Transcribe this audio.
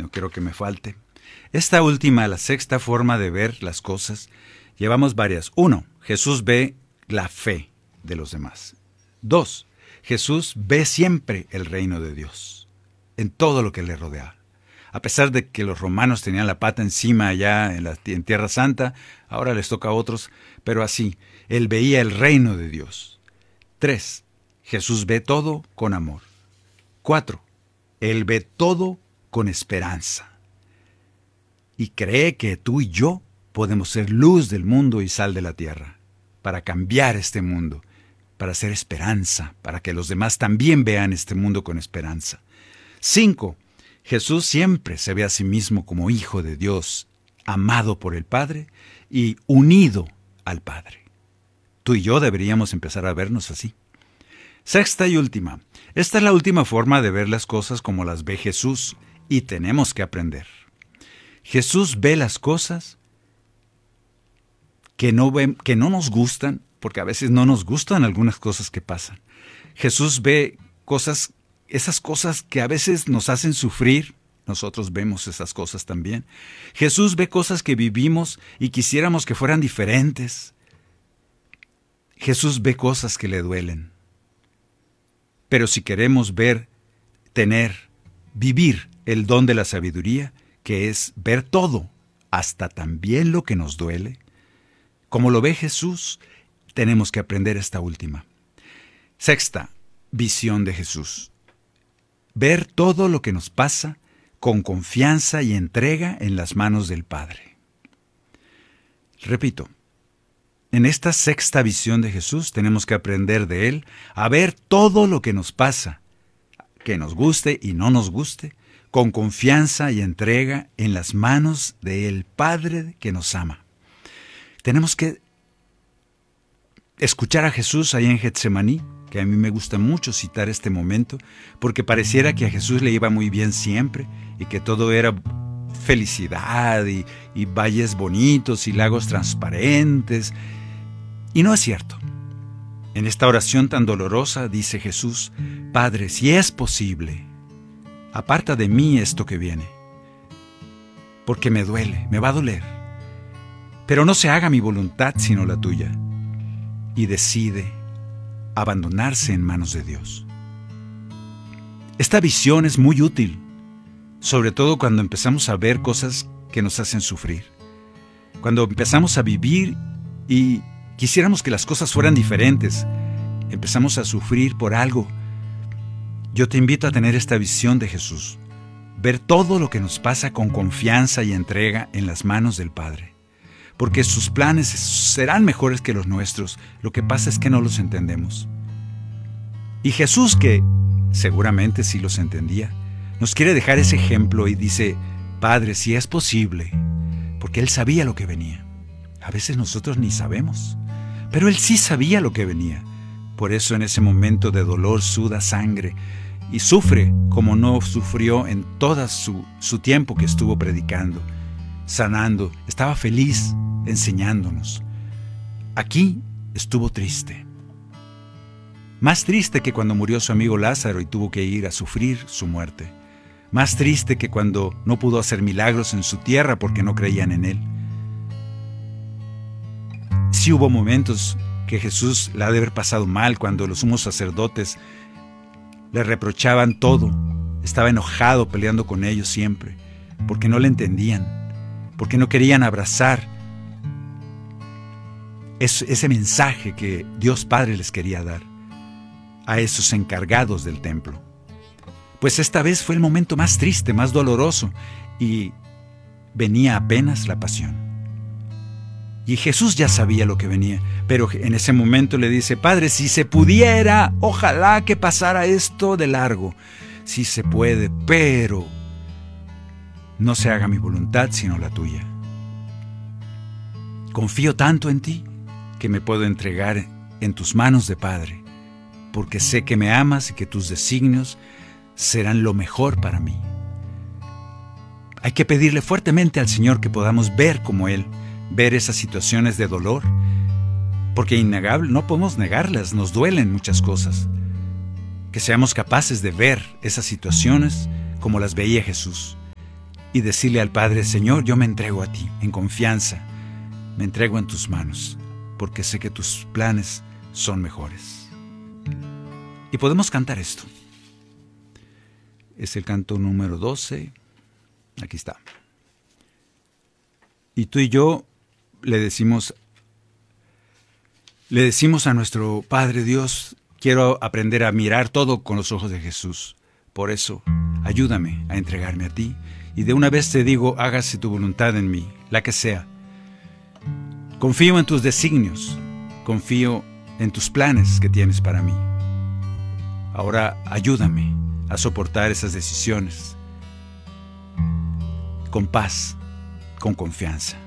no quiero que me falte. Esta última, la sexta forma de ver las cosas, llevamos varias. 1. Jesús ve la fe de los demás. 2. Jesús ve siempre el reino de Dios en todo lo que le rodea. A pesar de que los romanos tenían la pata encima allá en Tierra Santa, ahora les toca a otros, pero así, él veía el reino de Dios. 3. Jesús ve todo con amor. 4. Él ve todo con esperanza. Y cree que tú y yo podemos ser luz del mundo y sal de la tierra, para cambiar este mundo, para hacer esperanza, para que los demás también vean este mundo con esperanza. 5. Jesús siempre se ve a sí mismo como Hijo de Dios, amado por el Padre y unido al Padre. Tú y yo deberíamos empezar a vernos así. Sexta y última. Esta es la última forma de ver las cosas como las ve Jesús, y tenemos que aprender. Jesús ve las cosas que no nos gustan, porque a veces no nos gustan algunas cosas que pasan. Jesús ve esas cosas que a veces nos hacen sufrir, nosotros vemos esas cosas también. Jesús ve cosas que vivimos y quisiéramos que fueran diferentes. Jesús ve cosas que le duelen. Pero si queremos vivir el don de la sabiduría, que es ver todo, hasta también lo que nos duele, como lo ve Jesús, tenemos que aprender esta última. Sexta, visión de Jesús. Ver todo lo que nos pasa con confianza y entrega en las manos del Padre. Repito, en esta sexta visión de Jesús tenemos que aprender de Él a ver todo lo que nos pasa, que nos guste y no nos guste, con confianza y entrega en las manos del Padre que nos ama. Tenemos que escuchar a Jesús ahí en Getsemaní, que a mí me gusta mucho citar este momento, porque pareciera que a Jesús le iba muy bien siempre y que todo era felicidad y valles bonitos y lagos transparentes. Y no es cierto. En esta oración tan dolorosa dice Jesús: Padre, si es posible, aparta de mí esto que viene, porque me duele, me va a doler. Pero no se haga mi voluntad sino la tuya. Y decide abandonarse en manos de Dios. Esta visión es muy útil, sobre todo cuando empezamos a ver cosas que nos hacen sufrir. Cuando empezamos a vivir y quisiéramos que las cosas fueran diferentes, empezamos a sufrir por algo. Yo te invito a tener esta visión de Jesús, ver todo lo que nos pasa con confianza y entrega en las manos del Padre. Porque sus planes serán mejores que los nuestros. Lo que pasa es que no los entendemos. Y Jesús, que seguramente sí los entendía, nos quiere dejar ese ejemplo y dice: Padre, si es posible, porque Él sabía lo que venía. A veces nosotros ni sabemos, pero Él sí sabía lo que venía. Por eso en ese momento de dolor suda sangre y sufre como no sufrió en todo su tiempo que estuvo predicando, sanando. Estaba feliz enseñándonos. Aquí estuvo triste. Más triste que cuando murió su amigo Lázaro y tuvo que ir a sufrir su muerte. Más triste que cuando no pudo hacer milagros en su tierra porque no creían en Él. Sí hubo momentos que Jesús la ha de haber pasado mal cuando los sumos sacerdotes le reprochaban todo. Estaba enojado peleando con ellos siempre, porque no le entendían, porque no querían abrazar ese mensaje que Dios Padre les quería dar a esos encargados del templo. Pues esta vez fue el momento más triste, más doloroso, y venía apenas la pasión. Y Jesús ya sabía lo que venía, pero en ese momento le dice: Padre, si se pudiera, ojalá que pasara esto de largo. Sí se puede, pero no se haga mi voluntad sino la tuya. Confío tanto en ti que me puedo entregar en tus manos de Padre, porque sé que me amas y que tus designios serán lo mejor para mí. Hay que pedirle fuertemente al Señor que podamos ver como Él, ver esas situaciones de dolor, porque innegable, no podemos negarlas, nos duelen muchas cosas. Que seamos capaces de ver esas situaciones como las veía Jesús, y decirle al Padre: Señor, yo me entrego a ti, en confianza, me entrego en tus manos, porque sé que tus planes son mejores. Y podemos cantar esto. Es el canto número 12. Aquí está. Y tú y yo le decimos a nuestro Padre Dios: quiero aprender a mirar todo con los ojos de Jesús. Por eso, ayúdame a entregarme a ti. Y de una vez te digo: hágase tu voluntad en mí, la que sea. Confío en tus designios, confío en tus planes que tienes para mí. Ahora ayúdame a soportar esas decisiones con paz, con confianza.